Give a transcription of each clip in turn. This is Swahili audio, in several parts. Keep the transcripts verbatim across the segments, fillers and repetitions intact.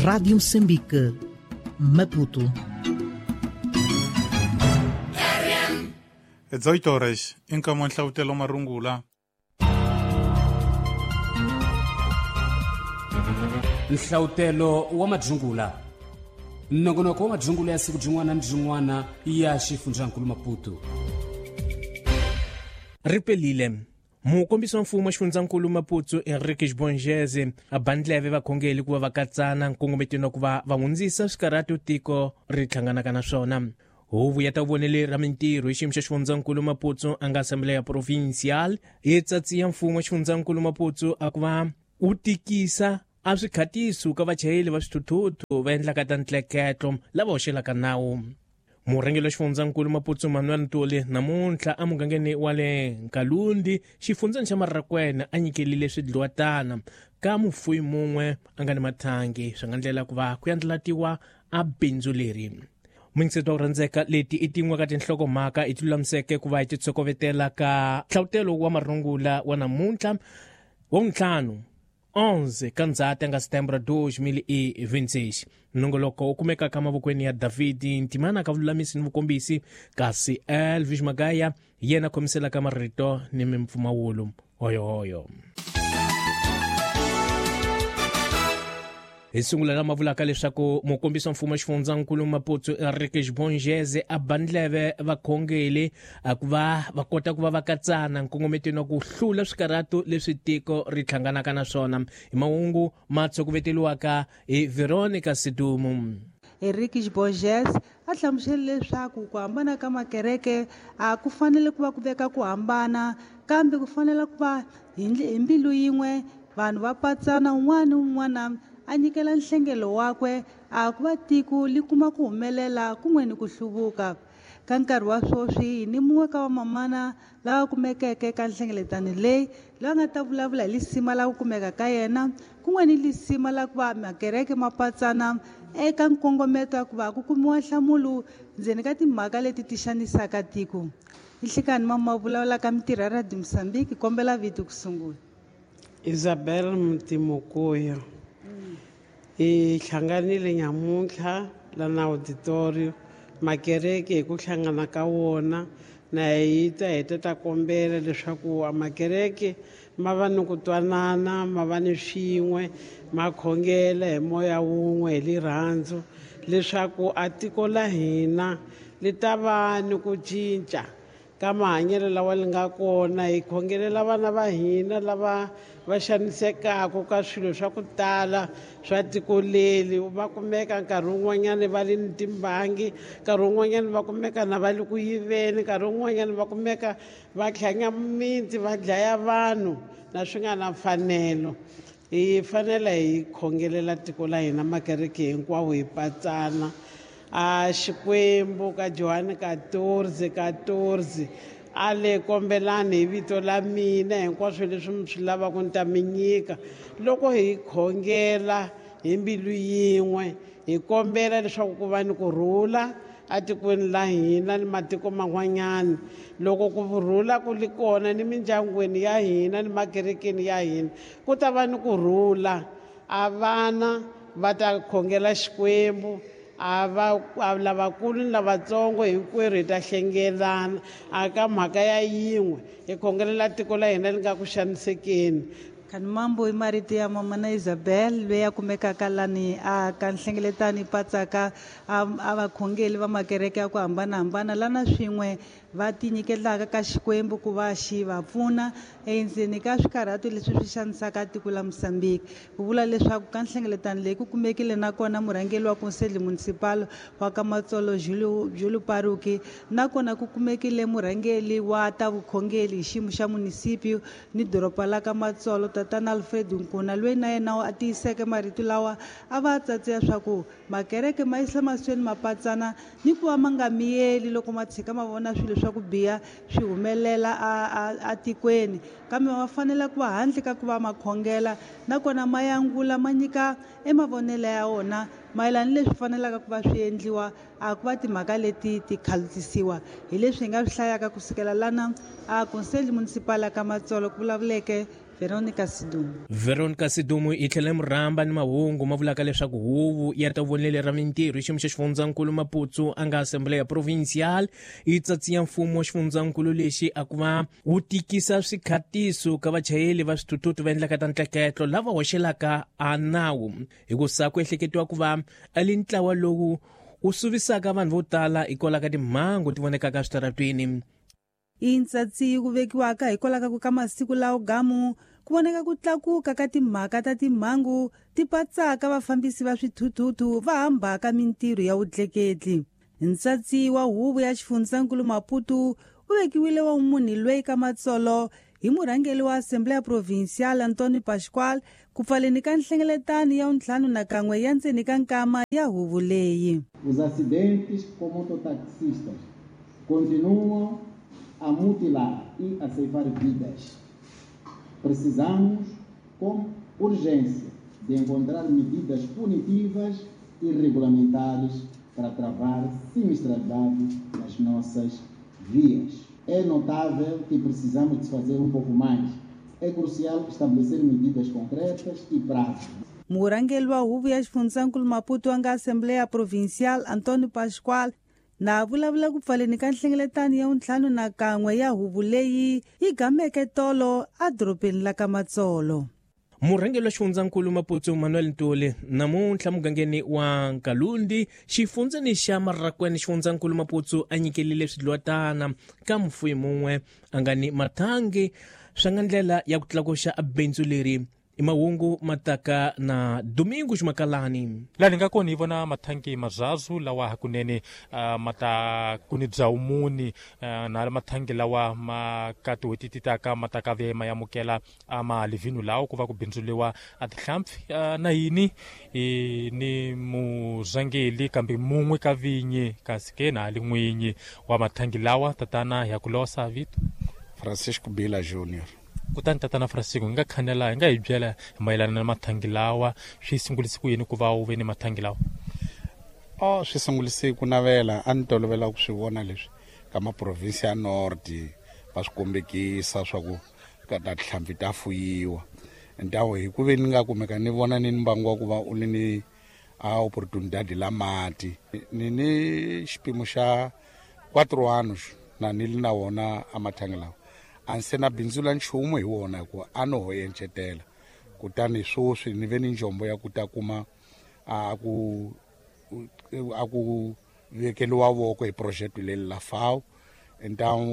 Rádio Moçambique, Maputo. dezoito horas, incamo nhlawutelo marungula. Nhlawutelo wa madrungula. Nongonoko wa madrungula ya siku jin'wana ni jin'wana ya xifundzankulu Maputo. Ripelile mukombisi wa mfumo wa xifundzankulu Maputo Henrique Xibonjeze abandleve vakhongeli ku va va katsana nkongometeni ku va va hundzisa swikarati tiko ri thlanganaka na swona. Huvu ya ta vonele ra mintirho hi xiyimo xa xifundzankulu Maputo anga Assembleya Provincial hi tsatsi ya mfumo wa xifundzankulu Maputo a ku va u tikisa a swikhatiso ka vachayeli va swithuthuthu va endlaka ta ntleketlo lava hoxelaka nawu. Murhangeri wa xifundzankulu Maputo Manuel Ntuli namuntlha a mugangeni wa le Nkalundi xifundzani xa Marakwena a nyikelile swidliwatana ka mufuyi mun'we a nga ni mathangi swi nga ndlela ku va ku yandlatiwa a bindzu leri. Mingiseto wa rhandzeka leti i tin'we ka tinhlokomhaka i ti lulamiseke ku va i titsokovetela ka nhlawutelo wa marungula wa namuntlha wa ntlhanu onze ka Ndzhati anga Setembro dois mil e vinte e seis. Nongoloko u kumekaka mavokweni ya David Ntimana ka vululamisi ni vukombisi kasi Elvis Magaya yena khomiselaka marito ni mimpfumawulo hoyohoyo. Hi sungula lama vulaka leswaku mukombisi wa mfumo wa xifundzankulu Maputo Henrique Xibonjeze a bandleve vakhongeli a ku va va kota ku va va katsana nkongometeni wa ku hlula swikaratu leswi tiko ri thlanganaka na swona. Hi mahungu ma tsokoveteliwaka hi Veronica Sidumu. Henrique Xibonjeze a hlamusele leswaku ku hambana ka makereke a ku fanele ku va ku veka ku hambana kambe ku fanele ku va hi mbilu yin'we vanhu va patsana un'wana un'wana a nyikela nhlengelo wakwe a ku va tiko li kuma ku humelela kun'weni ku hluvuka. Ka nkarhi wa swoswi ni mun'we ka vamamana lava kumekeke ka nhlengeletano leyi lava nga ta vulavula hi lisima la ku kumeka ka yena kun'weni lisima la ku va makereke mapatsana eka nkongometo wa ku va ku kumiwa nhlamulo ndzeni ka timhaka leti ti xanisaka tiko. Nhlikani mama vulavula ka mitirho ya Radio Moçambique kombela vito ku sungula. Isabel Mtimokoya. I hlanganile nyamuntlha la na auditorio makereke hi ku hlangana ka wona na hi ta heta ta kombela leswaku makereke ma va ni ku twanana ma va ni swin'we ma khongela hi moya wun'we hi lirhandzu leswaku a tiko la hina li ta va ni ku cinca ka mahanyelo lawa li nga kona hi khongelela vana va hina lava va xanisekaka ka swilo swa ku tala swa tiko leli va kumeka nkarhi wun'wanyana va le ni timbangi nkarhi wun'wanyana va kumeka na va le ku yiveni nkarhi wun'wanyana va kumeka va tlhanya mimiti va dlaya vanhu na swi nga na mfanelo. Hi fanele hi khongelela tiko la hina makereke hinkwawo hi patsana a Xikwembu ka Johani katorze katorze a le kombelani hi vito la mina hinkwaswo leswi mi swi lavaka ni ta mi nyika loko hi khongela hi mbilu yin'we hi kombela leswaku ku va ni kurhula a tikweni la hina ni matiko man'wanyana loko ku rhula ku li kona ni mindyangwini ya hina ni makerekeni ya hina ku ta va ni kurhula a vana va ta khongela Xikwembu a va lavakulu ni lavatsongo hinkwerhu hi ta hlengelana a ka mhaka ya yin'we hi khongelela tiko la hina li nga ku xanisekeni. Khani mambo hi marito ya mama na Isabel loyi a kumekaka lani a ka nhlengeletano hi patsaka a vakhongeli va makereke ya ku hambanahambana lana swin'we va tinyiketelaka ka Xikwembu ku va xi va pfuna endzeni ka swikarhato leswi swi xanisaka tiko la Moçambique. Ku vula leswaku ka nhlengeletano leyi ku kumekile nakona murhangeri wa konseli municipal wa ka Matsolo Julu Paruki nakona ku kumekile murhangeri wa ta vukhongeli hi xiyimo xa munisipio ni doropa la ka Matsolo tatana Alfred Nkuna loyi na yena a tiyiseke marito lawa a va tsatsea swa ku makereke ma yisa mahlweni mapatsana ni ku va ma nga miyeli loko ma tshika ma vona swilo swa ku biha swi humelela a tikweni kambe ma fanele ku va handle ka ku va makhongela nakona ma yangula ma nyika emavonelo ya wona mayelana leswi fanelaka ku va swi endliwa a ku va timhaka leti ti khalutisiwa hi leswi hi nga swi hlayaka kusukela lana a konseli municipal ka Matsolo ku vulavuleke Veronica Sidumo. Veronica Sidumo i tlhele murhamba ni mahungu ma vulaka leswaku huvo ya ta vonele ra mintirho hi xiyimo xa xifundzankulu Maputo a nga Assembleya Provincial yi tsatsiya mfumo wa xifundzankulu lexi a ku va wu tikisa swikhatiso ka vachayeli va swithuthuthu va endlaka ta ntleketlo lava hoxelaka a nawu hi ku sa ku ehleketiwa ku va ali ntlawa lowu wu suvisaka vanhu vo tala hikwalaho ka timhangu ti vonekaka switaratwini. Intsatsi ku vekiwaka hikwalaho ka masiku lawa gamu ku voneka ku tlakuka ka timhaka ta timhangu ti patsaka vafambisi va swithuthuthu va hambaka mintirho ya vutleketli. Ntsatsi wa huvo ya xifundzankulu Maputo u vekiwile wa munhu loyi ka matsolo hi murhangeli wa Assembleya Provincial Antônio Pascoal ku pfaleni ka nhlengeletani ya ntlhanu na kan'we ya ndzeni ka nkama ya huvo leyi. Os acidentes com mototaxistas continuam a mutilar e a ceifar vidas. Precisamos, com urgência, de encontrar medidas punitivas e regulamentares para travar sinistralidade nas nossas vias. É notável que precisamos de fazer um pouco mais. É crucial estabelecer medidas concretas e prazos. Murangeli wa huvo ya xifundzankulu Maputo anga Assembleya Provincial Antônio Pascoal na vulavula ku pfaleni ka nhlengeletani ya ntlhanu na kan'we ya huvo leyi yi gameke tolo a doropeni la ka Matsolo. Murhangeli wa xifundzankulu Maputo Manuel Ntuli namuntlha mugangeni wa Nkalundi xifundzeni xa Marakweni xifundzankulu Maputo a nyikelile swidlwatana ka mufuwi mun'we a nga ni mathangi swa nga ndlela ya ku tlakuxa a bindzu leri i mahungu mataka na Domingo Ximakalani. La ni nga kona hi vona mathangi mazazu lawa hakunene uh, mata kuni bya muni uh, na mathangi lawa makati wetititaka mataka ve mayamukela ama livinu lawo ku va ku bindzuliwa a tihlampfi uh, na yini e, ni muzangeli kambe mun'we ka vinyi kasi ke na ali n'winyi wa mathangi lawa tatana ya kulosa vito Francisco Bila Junior. Kutani tatana Francisco nga khanela nga hi byela mayelana na mathangi lawa swi sungulise ku yini ku va u ve ni mathangi lawa? Oh, swi sungulise ku navela a ni tolovela ku swi vona leswi ka maprovinsi ya North va swi kombekisa swa ku ka ta tihlampfi ta fuyiwa ndawo hi ku ve ni nga kumeka ni vona ni mbangu wa ku va u ni a opportunidade la mati ni ni xipimo xa quatro anos na ni na wona a mathangi lawa anse na bindzula nchumu hi wona ku a no hoyenchetela kutani swoswi ni ve ni njombo ya ku ta kuma a ku a ku vekeliwa voko hi project leyi la F A O então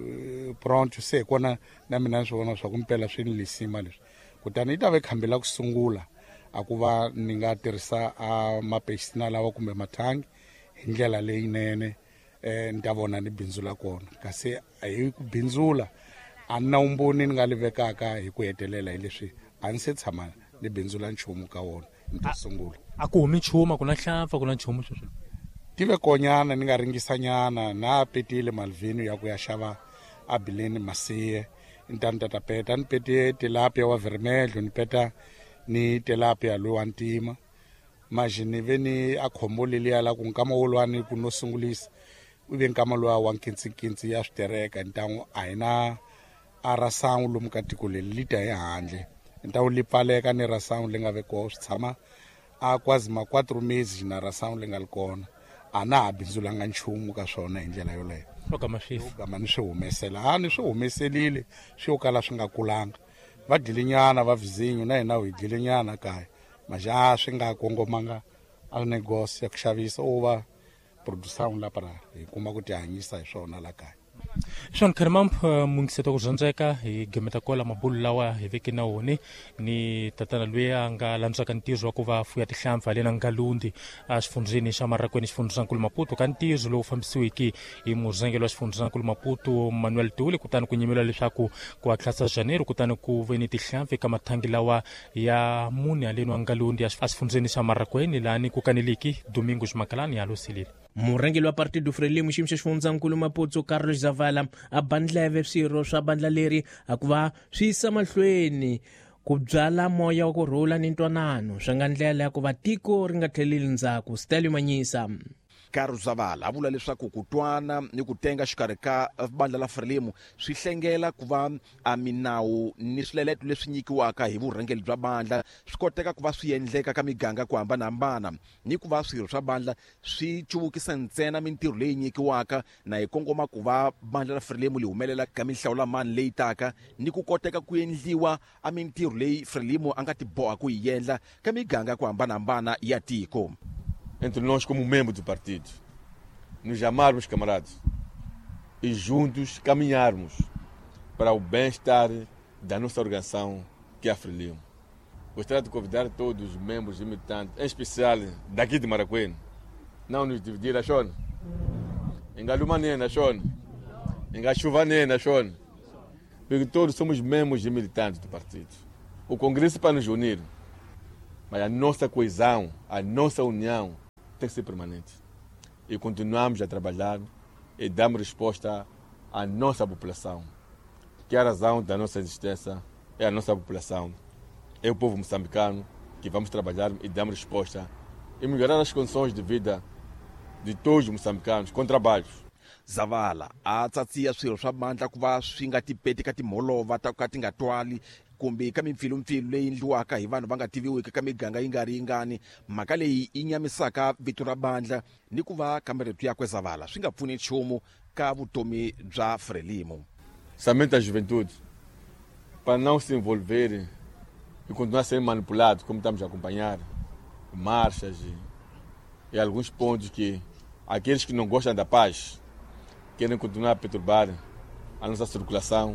pronto se kona na mina swi vona swa ku mpela swi ni lisima leswi kutani yi ta ve khambela ku sungula a ku va ni nga tirhisa a mapexina lawa kumbe mathangi hi ndlela leyinene eh ni ta vona ni bindzula kona kasi hi ku bindzula a na umboni ni nga livekaka hi ku hetelela hi leswi a ni se tshama ni bindzula nchumu ka wona ni ta sungula a ku humi nchumu ku na hlampfa ku na nchumu sweswi tive konyana ni nga ringisanyana na petile malvino ya ku ya xava a bileni masiye ni ta ni ta peta ni pete tilapia wa vermelho ni peta ni tilapia lo wa ntima maji ni ve ni a khombo leliya la ku nkama wolwani ku no sungulisa u ve nkama lo wa nkintsikintsi ya switereka ntangu a hi na a rasangu lomu ka tiko leri li ta hi handle ntangu li pfaleka ni rasangu li nga ve kona swi tshama a kwazi ma quatro meses na rasangu li nga li kona a na ha bindzulanga nchumu ka swona hi ndlela yoleyo ogama swifi ogama ni swi humesela a ni swi humeselile swi yo kala swi nga kulanga va dilinyana va vizinyo na hina hi dilinyana kaya maja swi nga kongomanga a negocio ya ku xavisa o va produção la para hi kuma ku ti hanyisa hi swona la kaya Sean Kermamp mungiseto ku zandzeka hi gemeta kola mabulu lawa hi veke na woni ni tatana loyi a nga landzaka ntirho wa ku va fuya tihlampfi halena Nkalundi a xifundzeni xa Marakweni xifundzankulu Maputo ka ntirho lowu fambisiwiki hi muzangeli wa xifundzankulu Maputo Manuel Ntuli kutani ku nyimeliwa leswaku ku wa tlhasa Janeiro kutani ku ve ni tihlampfi ka mathangi lawa ya mune haleni wa Nkalundi a xifundzeni xa Marakweni lani ku kaneliki Domingo Ximakalani ya lo silile murhangeli wa partido Frelimo xiyimo xa xifundzankulu Maputo Carlos Zavala a bandleve swirho swa bandla leri a ku va swi yisa mahlweni ku byala moya wa ku rhula ni ntwanano swi nga ndlela ya ku va tiko ri nga tlheleli ndzhaku. Steli Manyisa. Carlos Zavala a vula leswaku ku twana ni ku tenga xikarhi ka bandla la Frelimo swi hlengela ku va a minawu ni swileleto leswi nyikiwaka hi vurhangeli bya bandla swi koteka ku va swi endleka ka miganga ku hambanahambana ni ku va swirho swa bandla swi chuvukisa ntsena mintirho leyi nyikiwaka na hi kongoma ku va bandla la Frelimo li humelela ka mihlawulamani leyi taka ni ku koteka ku endliwa a mintirho leyi Frelimo a nga ti boha ku yi endla ka miganga ku hambanahambana ya tiko. Entre nós como membros do partido, nos amarmos, camaradas, e juntos caminharmos para o bem-estar da nossa organização, que é a Frelimo. Gostaria de convidar todos os membros e militantes, em especial daqui de Maracuene, não nos dividir, achou? Em Galumanena, achou? Em Gachuvanena, achou? Porque todos somos membros e militantes do partido. O Congresso é para nos unir, mas a nossa coesão, a nossa união tem que ser permanente. E continuamos a trabalhar e damos resposta à nossa população. Que a razão da nossa existência é a nossa população. É o povo moçambicano que vamos trabalhar e damos resposta e melhorar as condições de vida de todos os moçambicanos com trabalhos. Zavala a tsatsiya swirho swa bandla ku va swi nga tipeti ka timholova ta ka ti nga twali kumbe ka mimpfilumpfilu leyi endliwaka hi vanhu va nga tiviwiki ka miganga yi nga ri yingani. Mhaka leyi yi nyamisaka vito ra bandla ni ku va kameretu yakwe Zavala swi nga pfuni nchumu ka vutomi bya Frelimo. Somente a juventude, para não se envolver e continuar a ser manipulado, como estamos a acompanhar, marchas e, e alguns pontos que aqueles que não gostam da paz querem continuar a perturbar a nossa circulação,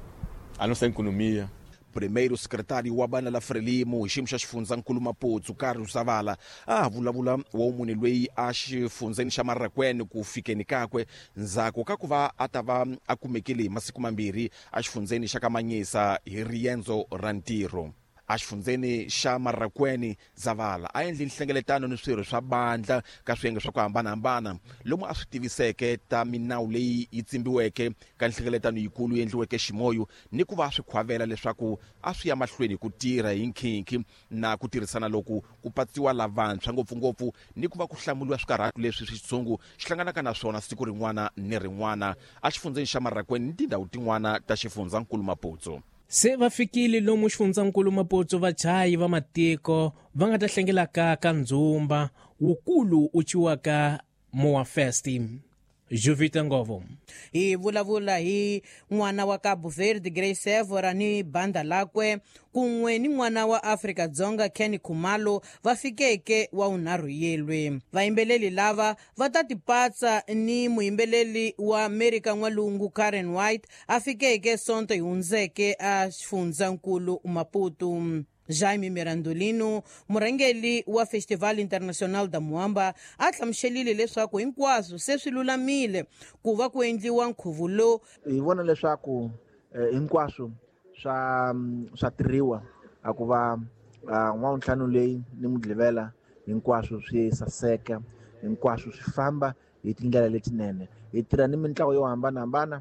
a nossa economia. Primeiro secretário wa bandla la Frelimo hi xiyimo xa xifundzankulu Maputo Carlos Zavala a vulavula wa munhu loyi a xifundzeni xa Marakwene ku fikeni kakwe ndzhaku ka ku va a ta va a kumekile hi masiku mambirhi a xifundzeni xa ka Manyisa hi riendzo ra ntirho. A xifundzeni xa Marakwene Zavala a endli nhlengeletano ni swirho swa bandla ka swiyenge swa ku hambanahambana lomu a swi tiviseke ta minawu leyi yi tsimbiweke ka nhlengeletano yikulu endliweke ximoyo ni ku va swi khwavela leswaku a swi ya mahlweni ku tirha hi nkhinkhi na ku tirhisana loku ku patsiwa lavantshwa ngopfungopfu ni ku va ku hlamuliwa swikarhatu leswi switshungu xi hlanganaka na swona siku rin'wana ni rin'wana a xifundzeni xa Marakwene ni tindhawu tin'wana ta xifundzankulu Maputo. Se va fikile lomu xifundzankulu Maputo vachayi va matiko va nga ta hlengelaka ka ndzumba wukulu u chiwaka Moa Fest. Juvita Ngovo hi vulavula hi n'wana wa Cabo Verde Grace Evora ni banda lakwe kun'we ni n'wana wa Afrika-Dzonga Kenny Khumalo va fikeke wa unharhu yelwe. Vayimbeleri lava va ta tipatsa ni muyimbeleli wa Amerika N'walungu Karen White a fikeke sonto hi hundzeke a xifundzankulu Maputo. Jaime Mirandolino, murhangeli wa Festival International da Muamba, a hlamuxelile leswaku hinkwaswo se swi lulamile ku va ku endliwa nkhuvo lowu. Hi vona leswaku hinkwaswo swa swa tirhiwa a ku va n'wantlhanu leyi ni Mudlivela hinkwaswo swi saseka, hinkwaswo swi famba hi tindlela letinene. Hi tirha ni mitlawa yo hambanahambana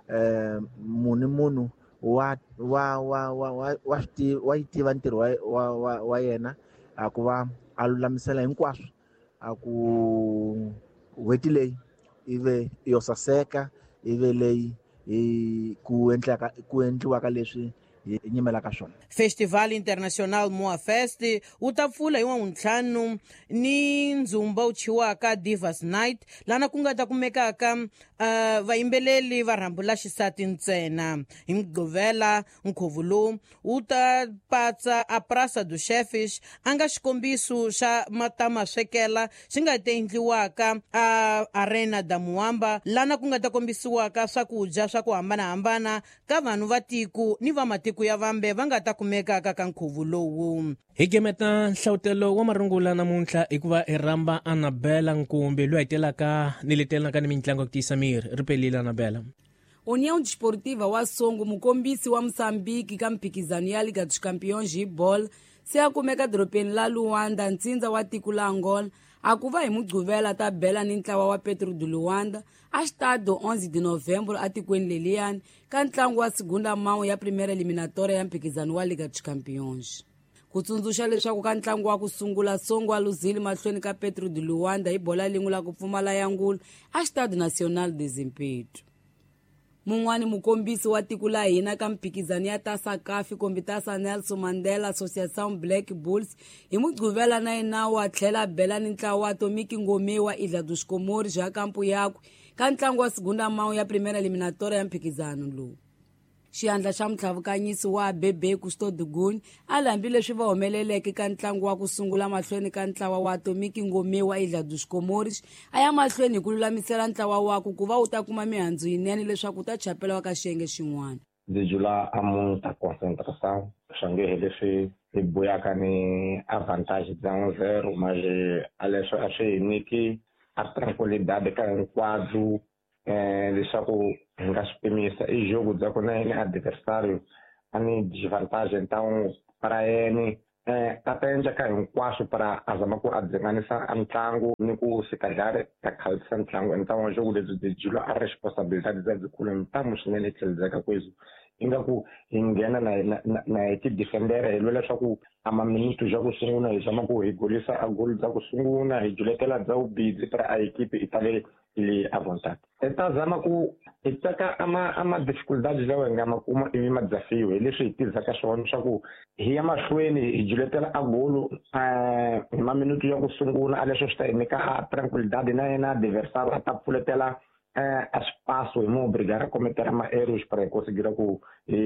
munhu munhu wa wa wa wa wa wa tiva ntirho wa wa wa yena a ku va a lulamisela hinkwaswo a ku weti leyi ive yo saseka ive leyi ku endlaka ku endliwaka leswi nyimelaka swona. Festival International Moa Fest wu ta pfula hi N'wauntlhanu ni ndzumba wu chiwaka Divas Night lana ku nga ta kumekaka uh, vayimbeleri va rhambula xisati ntsena. Hi Mgqivela nkhuvo lowu wu ta patsa a Praça do Chefes a nga xikombiso xa matama swekela xi nga ta endliwaka a Arena da Muamba lana ku nga ta kombisiwaka swakudya swa ku hambanahambana ka vanhu va tiko ni va matiko ya vambe va nga ta kumekaka ka nkhuvo lowu. Hi gemeta nhlawutelo wa marungula namuntlha hi ku va i rhamba Annabella Nkumbi loyi a hetelaka ni letelaka ni mitlangu ya ku tiyisa miri. Ri pelile Annabella. União Desportiva wa Songo, mukombisi wa Moçambique ka mphikizano ya Liga dos Campeões hi ball se a kumeka doropeni la Luanda ntsindza wa tiko la Angola a ku va hi Mugqivela ta bela ni ntlawa wa Petro de Luanda a xitado onze de novembro a tikweni leliyani ka ntlangu wa segunda mão ya primeira eliminatória ya mphikizano wa Liga dos Campeões. ku tsundzuxa leswaku ka ntlangu wa ku sungula songo wa luzile mahlweni ka Petro de Luanda hi bola lin'we la ku pfumala yangulo a Stade National de Zimpeto. Mun'wani mukombisi wa tiko la hina ka mphikizano ya Tasa Kafi kombitasa Nelson Mandela Association Black Bulls hi mugquvela na yena wa tlhela bela ni ntlawa wa Tomiki Ngome wa Ilha dos Comores ya kampu yakwe ka ntlangu wa segunda mão ya primeira eliminatória ya mphikizano lowu. Xiandla xa mutlhavukanyisi wa Bebe Kusto Duguni a lambi leswi va humeleleke ka ntlangu wa ku sungula mahlweni ka ntlawa wa Tomiki Ngome wa Ilha dos Comores a ya mahlweni hi ku lulamisela ntlawa wakwe ku va u ta kuma mihandzu yinene leswaku u ta chapela ka xiyenge xin'wana. Ndzi jula a muta concentração xange leswi hi boyaka ni avantage bya zero mas a leswi a swi hi nyiki a tranquilidade ka hinkwabyo eh leswaku hi nga swi pimisa i jogo bya ku na yini adversário a ni desvantagem então para yena eh a ta endla ka hinkwaswo para a zama ku adzenganisa a ntlangu ni ku sikadlare ka khalisa ntlangu então jogo lebyi byi jula a responsabilidade bya byikulu ntamo swinene tlheledzaka kwezi ingaku hi nghena na na hi ti defendere hi lwela leswaku a maminiti ya ku sungula hi zama ku hi golisa a gol bya ku sungula hi juletela bya ubidzi para a equipe itale ili a vontade eta zama ku itaka ama ama difficulties lawa nga makuma ivi madzafiwe hi leswi hi tizaka swona swa ku hi ya mahlweni hi juletela a gol eh maminiti ya ku sungula a leswi swi ta nyika a tranquilidade na yena adversário a ta pfuletela eh espaço e mo obrigar a cometer uma erros para conseguir ku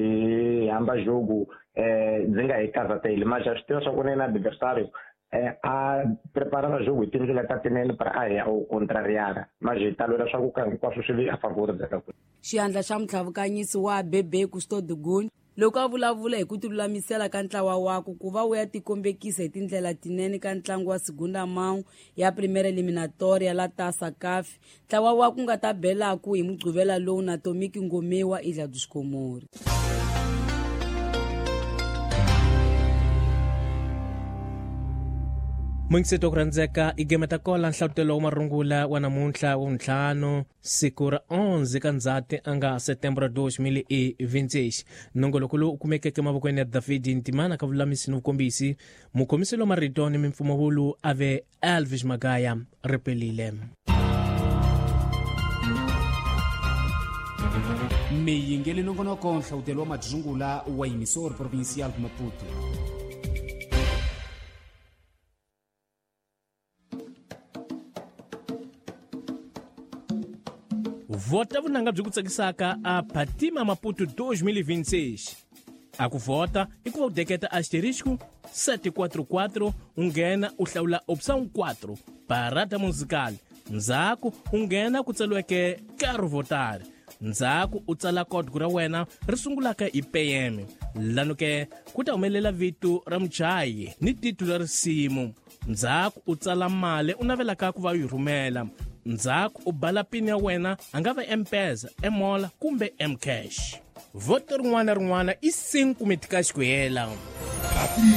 e amba jogo eh zinga e casa tele mas já estou só com o adversário eh a preparar o jogo e tem que estar tendo para a ou contrariar mas está lora só com quase se a favor da coisa. Xiandla xa mutlhavukanyisi wa Bebe Kusto Duguni loko a vulavula hi ku tilulamisela ka ntlawa wakwe ku va wu ya tikombekisa hi tindlela tinene ka ntlangu wa segunda mão ya primeira eliminatória la Tasa Kafi ntlawa wakwe nga ta belaku hi mugquvela lowu na Tomiki Ngome wa Ilha dos Comores. Mwingiseto kurandzeka igemeta kola nhlawutelo wa marungula wa namuntlha wa ntlhanu siku ra onze ka Ndzati anga setembro dois mil e vinte nongolokulu u kumekeke mavokweni ya David Ntimana ka vulamisi ni vukombisi mukomiselo marito ni mimfumavulu ave Elvis Magaya repelile. miyingeli nongonoko nhlawutelo wa majungula wa emisor provincial Maputo. Vota vunanga byi ku tsakisaka a Patima Maputo dois mil e vinte e seis. A ku vota i ku va u deketa asterisco sete quatro quatro u nghena u hlawula opção quatro parada musical ndzhaku u nghena ku tsaliweke quero votar ndzhaku u tsala code ra wena ri sungulaka hi P M lano ke ku ta humelela vito ra muchayi ni titulo ra risimu ndzhaku u tsala mali u navelaka ku va yi rhumela ndzhaku u bala pin ya wena a nga va M-Pesa, M-Mola kumbe M-Cash. Voto rin'wana rin'wana i cinco meticais ku hela.